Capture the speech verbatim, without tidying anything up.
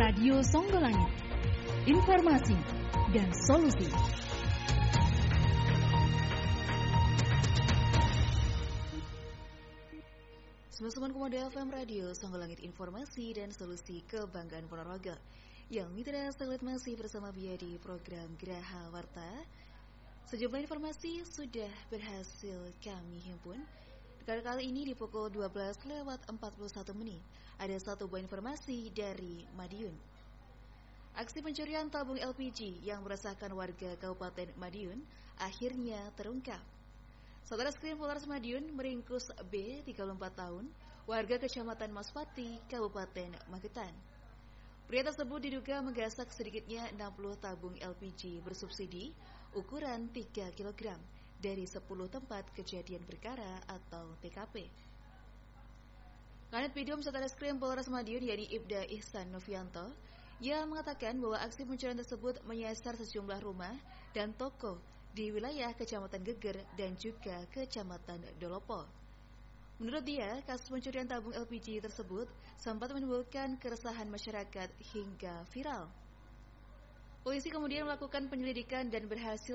Radio Songgolangit. Informasi dan solusi. sembilan puluh sembilan koma dua F M Radio Songgolangit, informasi dan solusi kebanggaan Ponorogo. Yang mitra satelit masih bersama Bia di program Geraha Warta. Sejumlah informasi sudah berhasil kami himpun. Kali ini di pukul dua belas lewat empat puluh satu menit ada satu buah informasi dari Madiun. Aksi pencurian tabung L P G yang meresahkan warga Kabupaten Madiun akhirnya terungkap. Satreskrim Polres Madiun meringkus B, tiga puluh empat tahun, warga Kecamatan Maspati, Kabupaten Magetan. Pria tersebut diduga menggasak sedikitnya enam puluh tabung L P G bersubsidi ukuran tiga kilogram dari sepuluh tempat kejadian perkara atau T K P. Kanit Pidum Satreskrim Polres Madiun yakni Ibda Ihsan Novianto yang mengatakan bahwa aksi pencurian tersebut menyasar sejumlah rumah dan toko di wilayah Kecamatan Geger dan juga Kecamatan Dolopo. Menurut dia, kasus pencurian tabung L P G tersebut sempat menimbulkan keresahan masyarakat hingga viral. Polisi kemudian melakukan penyelidikan dan berhasil